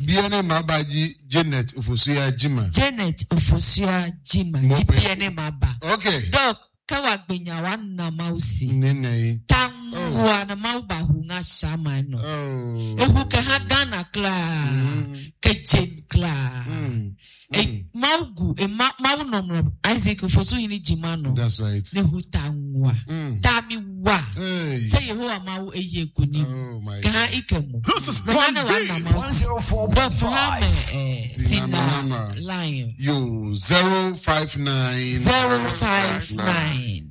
Biene Mabaji Janet Ufosuya Jima. Janet Ufosuya Jima. Biene Maba. Okay. Dok kawa gbenya wana mausi. Nene. Tangwa na mauba hunga shama no. Oh. Ehu ke ha Ghana kla. Ke Jane kla. Maugu mau nomro Isaac Ufosu yini Jima no. That's right. Ne hu tangwa. Tami wa. Say Yehowa mau eye kuni. Oh my. Ka ikemu. This is Brand 104.5. Sina Lion. Yo 059 059